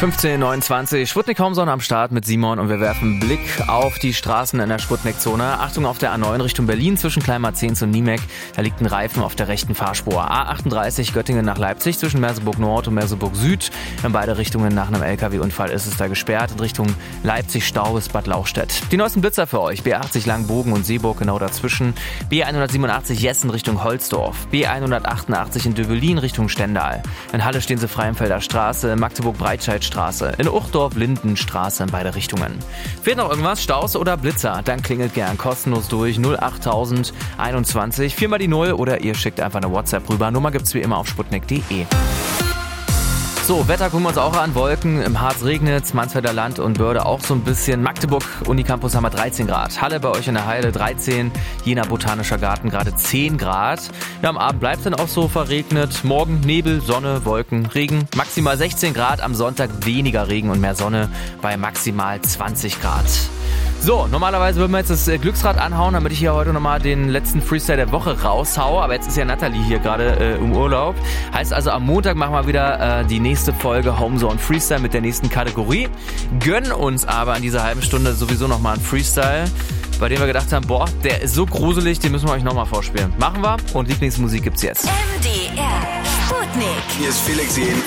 15:29, Sputnik Homezone am Start mit Simon und wir werfen einen Blick auf die Straßen in der Sputnik-Zone. Achtung auf der A9 Richtung Berlin zwischen Kleinmarzens und Niemek. Da liegt ein Reifen auf der rechten Fahrspur. A38 Göttingen nach Leipzig zwischen Merseburg Nord und Merseburg Süd. In beide Richtungen nach einem LKW-Unfall ist es da gesperrt. In Richtung Leipzig Stau bis Bad Lauchstädt. Die neuesten Blitzer für euch. B80 Langbogen und Seeburg genau dazwischen. B187 Jessen Richtung Holzdorf. B188 in Dövelin Richtung Stendal. In Halle stehen sie Freienfelder Straße. In Magdeburg Breitscheidstraße. In Uchdorf Lindenstraße in beide Richtungen. Fehlt noch irgendwas? Staus oder Blitzer? Dann klingelt gern kostenlos durch 08021 4 mal die 0 oder ihr schickt einfach eine WhatsApp rüber. Nummer gibt's wie immer auf sputnik.de. So, Wetter gucken wir uns auch an. Wolken, im Harz regnet's, Mansfelder Land und Börde auch so ein bisschen. Magdeburg, Unicampus haben wir 13 Grad. Halle bei euch in der Heide 13. Jena Botanischer Garten gerade 10 Grad. Ja, am Abend bleibt dann auch so verregnet. Morgen Nebel, Sonne, Wolken, Regen. Maximal 16 Grad. Am Sonntag weniger Regen und mehr Sonne bei maximal 20 Grad. So, normalerweise würden wir jetzt das Glücksrad anhauen, damit ich hier heute nochmal den letzten Freestyle der Woche raushau. Aber jetzt ist ja Nathalie hier gerade im Urlaub. Heißt also, am Montag machen wir wieder die nächste Folge Homezone Freestyle mit der nächsten Kategorie. Gönnen uns aber in dieser halben Stunde sowieso nochmal einen Freestyle, bei dem wir gedacht haben, boah, der ist so gruselig, den müssen wir euch nochmal vorspielen. Machen wir und Lieblingsmusik gibt's jetzt. MDR Sputnik. Hier ist Felix Jen.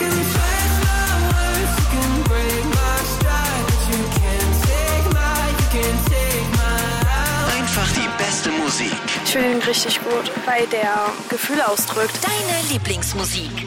Einfach die beste Musik. Ich finde ihn richtig gut, weil der Gefühle ausdrückt. Deine Lieblingsmusik.